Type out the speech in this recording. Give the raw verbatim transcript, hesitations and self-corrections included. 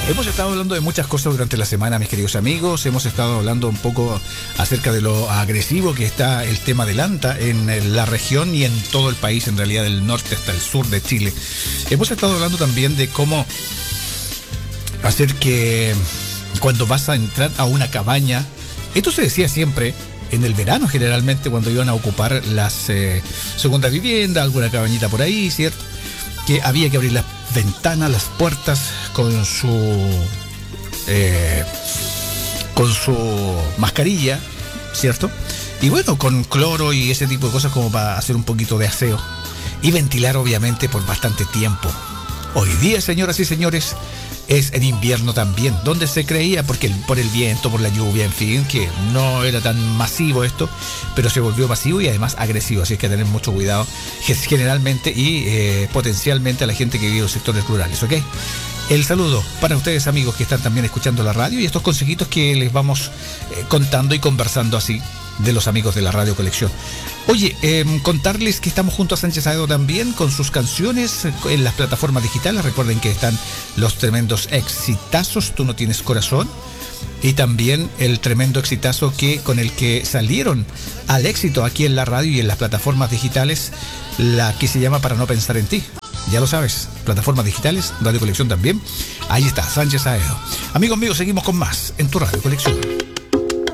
Hemos estado hablando de muchas cosas durante la semana, mis queridos amigos. Hemos estado hablando un poco acerca de lo agresivo que está el tema del ANTA en la región y en todo el país, en realidad del norte hasta el sur de Chile. Hemos estado hablando también de cómo hacer que cuando vas a entrar a una cabaña, esto se decía siempre en el verano generalmente cuando iban a ocupar las eh, segundas viviendas, alguna cabañita por ahí, ¿cierto? Que había que abrir las ventanas, las puertas con su eh, con su mascarilla, ¿cierto? Y bueno, con cloro y ese tipo de cosas como para hacer un poquito de aseo y ventilar obviamente por bastante tiempo. Hoy día, señoras y señores, es en invierno también, donde se creía, porque por el viento, por la lluvia, en fin, que no era tan masivo esto, pero se volvió masivo y además agresivo, así que tener mucho cuidado generalmente y eh, potencialmente a la gente que vive en los sectores rurales, ¿ok? El saludo para ustedes, amigos que están también escuchando la radio, y estos consejitos que les vamos eh, contando y conversando así de los amigos de la Radio Colección. Oye, eh, contarles que estamos junto a Sánchez Aedo también con sus canciones en las plataformas digitales. Recuerden que están los tremendos exitazos, Tú no tienes corazón, y también el tremendo exitazo que con el que salieron al éxito aquí en la radio y en las plataformas digitales, la que se llama Para no pensar en ti. Ya lo sabes, plataformas digitales, Radio Colección también. Ahí está, Sánchez Aedo. Amigos míos, seguimos con más en tu Radio Colección.